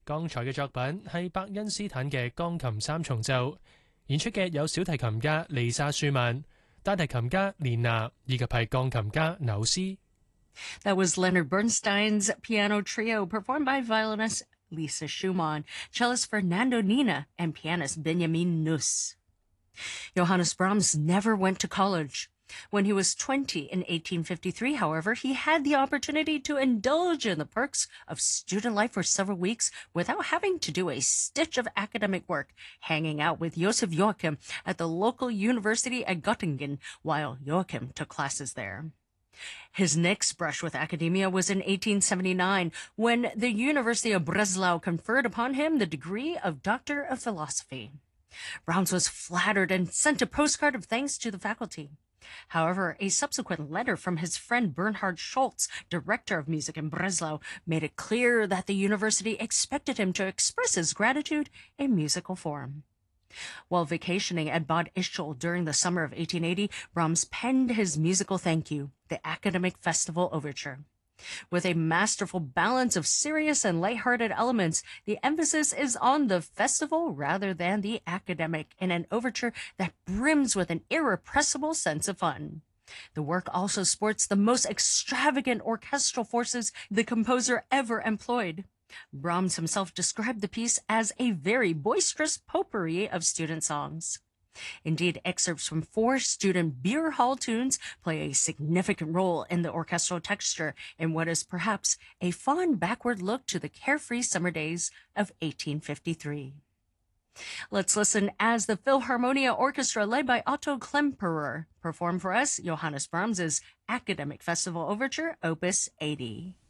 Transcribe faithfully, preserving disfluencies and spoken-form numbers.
剛才嘅作品係伯恩斯坦嘅鋼琴三重奏，演出嘅有小提琴家麗莎舒曼、大提琴家蓮娜以及係鋼琴家紐斯。 That was Leonard Bernstein's piano trio performed by violinist Lisa Schumann, cellist Fernando Nina, and pianist Benjamin Nuss. Johannes Brahms never went to college. When he was twenty in eighteen fifty-three, however, he had the opportunity to indulge in the perks of student life for several weeks without having to do a stitch of academic work, hanging out with Josef Joachim at the local university at Göttingen while Joachim took classes there. His next brush with academia was in eighteen seventy-nine, when the University of Breslau conferred upon him the degree of Doctor of Philosophy. Brahms was flattered and sent a postcard of thanks to the faculty. However, a subsequent letter from his friend Bernhard Schultz, director of music in Breslau, made it clear that the university expected him to express his gratitude in musical form. While vacationing at Bad Ischl during the summer of eighteen eighty, Brahms penned his musical thank you, the Academic Festival Overture. With a masterful balance of serious and lighthearted elements, the emphasis is on the festival rather than the academic, in an overture that brims with an irrepressible sense of fun. The work also sports the most extravagant orchestral forces the composer ever employed. Brahms himself described the piece as a very boisterous potpourri of student songs. Indeed, excerpts from four student beer hall tunes play a significant role in the orchestral texture in what is perhaps a fond backward look to the carefree summer days of eighteen fifty-three. Let's listen as the Philharmonia Orchestra, led by Otto Klemperer, perform for us Johannes Brahms's Academic Festival Overture, Opus eighty.